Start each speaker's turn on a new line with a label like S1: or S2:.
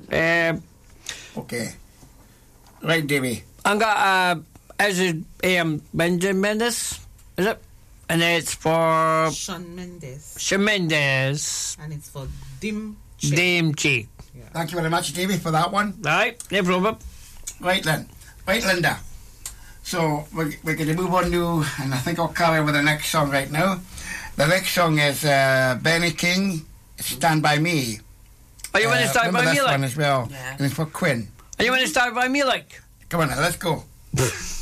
S1: Okay. Right, Davey.
S2: I got is it Benjamin Mendes? Is it? And it's for
S3: Shawn Mendes.
S2: Shawn Mendes.
S3: And it's for Dim
S2: Cheek.
S1: Yeah. Thank you very much, Davey, for that one.
S2: Right, no problem.
S1: Right, then. Right, Linda. So, we're going to move on to, and I think I'll carry on with the next song right now. The next song is Benny King, Stand By Me.
S2: Are you want to Stand By Me,
S1: this
S2: like?
S1: one as well.
S3: Yeah.
S1: And it's for Quinn.
S2: Are you want to Stand By Me, like?
S1: Come on now, let's go.